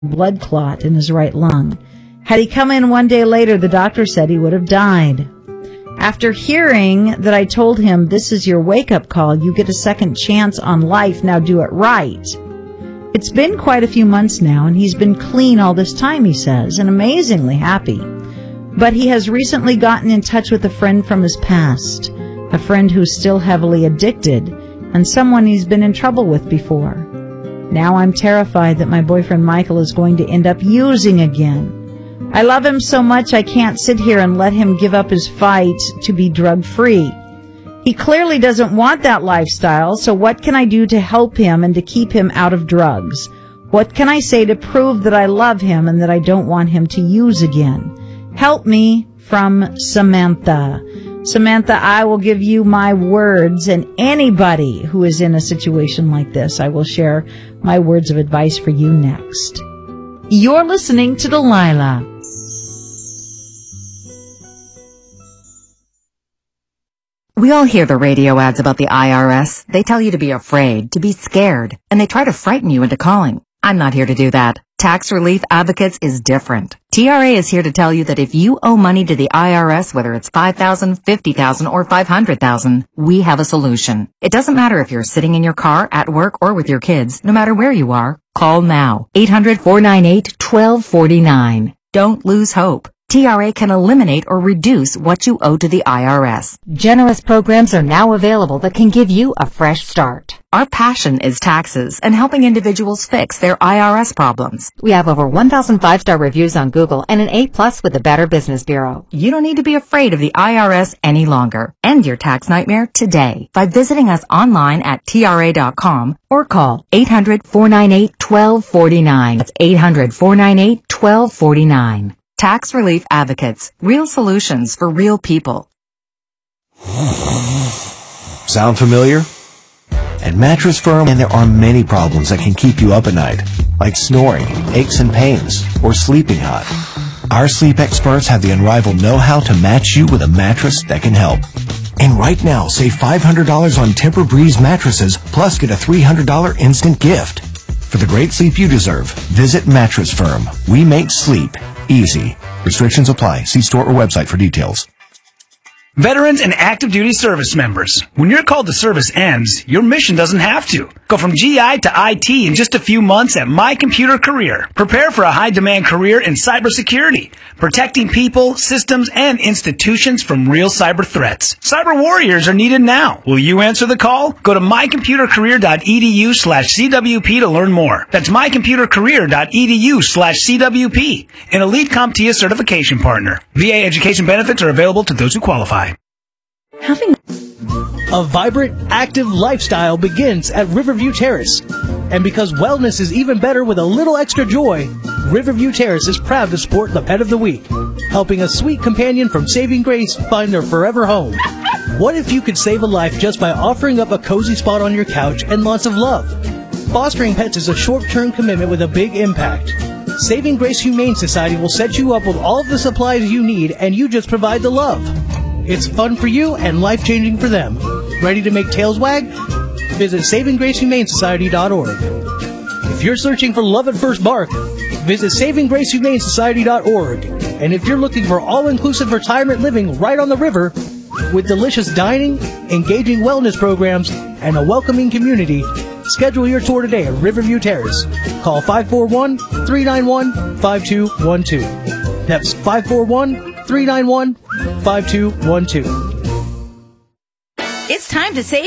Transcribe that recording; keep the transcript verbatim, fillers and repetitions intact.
blood clot in his right lung. Had he come in one day later, the doctor said he would have died. After hearing that I told him, this is your wake-up call, you get a second chance on life, now do it right. It's been quite a few months now, and he's been clean all this time, he says, and amazingly happy. But he has recently gotten in touch with a friend from his past, a friend who's still heavily addicted, and someone he's been in trouble with before. Now I'm terrified that my boyfriend Michael is going to end up using again. I love him so much I can't sit here and let him give up his fight to be drug-free. He clearly doesn't want that lifestyle, so what can I do to help him and to keep him out of drugs? What can I say to prove that I love him and that I don't want him to use again? Help me, from Samantha. Samantha, I will give you my words, and anybody who is in a situation like this, I will share my words of advice for you next. You're listening to Delilah. We all hear the radio ads about the I R S. They tell you to be afraid, to be scared, and they try to frighten you into calling. I'm not here to do that. Tax Relief Advocates is different. T R A is here to tell you that if you owe money to the I R S, whether it's five thousand dollars, fifty thousand dollars, or five hundred thousand dollars, we have a solution. It doesn't matter if you're sitting in your car, at work, or with your kids. No matter where you are, call now. eight hundred, four nine eight, one two four nine. Don't lose hope. T R A can eliminate or reduce what you owe to the I R S. Generous programs are now available that can give you a fresh start. Our passion is taxes and helping individuals fix their I R S problems. We have over one thousand five-star reviews on Google and an A plus with the Better Business Bureau. You don't need to be afraid of the I R S any longer. End your tax nightmare today by visiting us online at T R A dot com or call eight hundred, four nine eight, one two four nine. That's eight hundred, four nine eight, one two four nine. Tax Relief Advocates. Real solutions for real people. Sound familiar? At Mattress Firm, and there are many problems that can keep you up at night, like snoring, aches and pains, or sleeping hot. Our sleep experts have the unrivaled know-how to match you with a mattress that can help. And right now, save five hundred dollars on Tempur-Breeze mattresses, plus get a three hundred dollars instant gift. For the great sleep you deserve, visit Mattress Firm. We make sleep easy. Restrictions apply. See store or website for details. Veterans and active duty service members, when your call to service ends, your mission doesn't have to. Go from G I to I T in just a few months at My Computer Career. Prepare for a high-demand career in cybersecurity, protecting people, systems, and institutions from real cyber threats. Cyber warriors are needed now. Will you answer the call? Go to my computer career dot e d u slash c w p to learn more. That's my computer career dot e d u slash c w p. An Elite CompTIA certification partner. V A education benefits are available to those who qualify. Having a vibrant, active lifestyle begins at Riverview Terrace. And because wellness is even better with a little extra joy, Riverview Terrace is proud to support the Pet of the Week, helping a sweet companion from Saving Grace find their forever home. What if you could save a life just by offering up a cozy spot on your couch and lots of love? Fostering pets is a short-term commitment with a big impact. Saving Grace Humane Society will set you up with all of the supplies you need, and you just provide the love. It's fun for you and life-changing for them. Ready to make tails wag? Visit saving grace humane society dot org. If you're searching for love at first bark, visit saving grace humane society dot org. And if you're looking for all-inclusive retirement living right on the river, with delicious dining, engaging wellness programs, and a welcoming community, schedule your tour today at Riverview Terrace. Call five four one, three nine one, five two one two. That's five four one, three nine one, five two one two. It's time to save